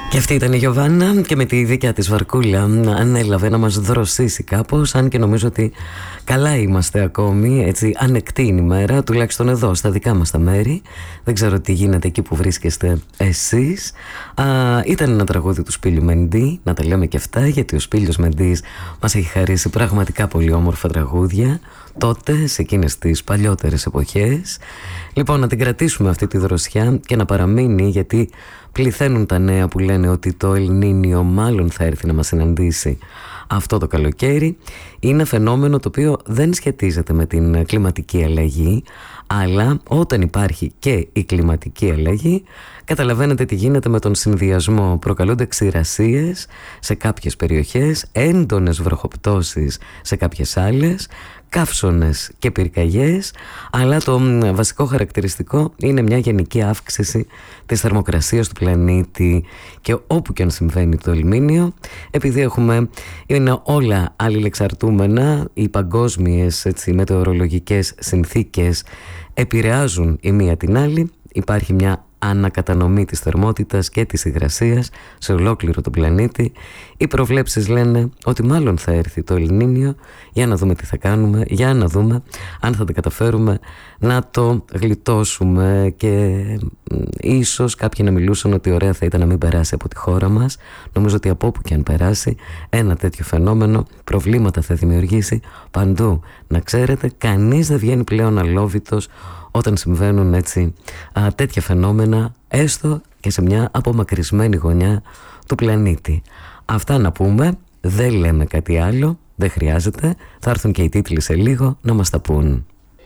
Και αυτή ήταν η Γιωβάννα και με τη δικιά της βαρκούλα ανέλαβε να μας δροσίσει κάπως, αν και νομίζω ότι καλά είμαστε ακόμη, έτσι ανεκτή είναι η μέρα, τουλάχιστον εδώ στα δικά μας τα μέρη. Δεν ξέρω τι γίνεται εκεί που βρίσκεστε εσείς. Ήταν ένα τραγούδι του Σπύλιου Μεντή, να τα λέμε και αυτά, γιατί ο Σπύλιος Μεντής μας έχει χαρίσει πραγματικά πολύ όμορφα τραγούδια τότε, σε εκείνες τις παλιότερες εποχές. Λοιπόν, να την κρατήσουμε αυτή τη δροσιά και να παραμείνει, γιατί πληθαίνουν τα νέα που λένε ότι το Ελνίνιο μάλλον θα έρθει να μας συναντήσει αυτό το καλοκαίρι. Είναι φαινόμενο το οποίο δεν σχετίζεται με την κλιματική αλλαγή, αλλά όταν υπάρχει και η κλιματική αλλαγή, καταλαβαίνετε τι γίνεται με τον συνδυασμό. Προκαλούνται ξηρασίες σε κάποιες περιοχές, έντονες βροχοπτώσεις σε κάποιες άλλες, καύσωνες και πυρκαγιές, αλλά το βασικό χαρακτηριστικό είναι μια γενική αύξηση της θερμοκρασίας του πλανήτη. Και όπου και αν συμβαίνει το Ελνίνιο, επειδή είναι όλα αλληλεξαρτούμενα, οι παγκόσμιες μετεωρολογικές συνθήκες επηρεάζουν η μία την άλλη, υπάρχει μια ανακατανομή της θερμότητας και της υγρασίας σε ολόκληρο τον πλανήτη. Οι προβλέψεις λένε ότι μάλλον θα έρθει το Ελνίνιο. Για να δούμε τι θα κάνουμε, για να δούμε αν θα τα καταφέρουμε να το γλιτώσουμε. Και ίσως κάποιοι να μιλούσαν ότι ωραία θα ήταν να μην περάσει από τη χώρα μας. Νομίζω ότι από όπου και αν περάσει ένα τέτοιο φαινόμενο προβλήματα θα δημιουργήσει παντού. Να ξέρετε, κανείς δεν βγαίνει πλέον αλόβητος όταν συμβαίνουν έτσι τέτοια φαινόμενα, έστω και σε μια απομακρυσμένη γωνιά του πλανήτη. Αυτά να πούμε, δεν λέμε κάτι άλλο, δεν χρειάζεται, θα έρθουν και οι τίτλοι σε λίγο να μας τα πούν.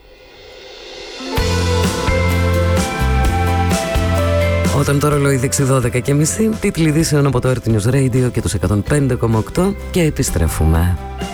Όταν το ρολόι δείξει 12:30, τίτλοι ειδήσεων από το Earth News Radio και τους 105,8 και επιστρέφουμε.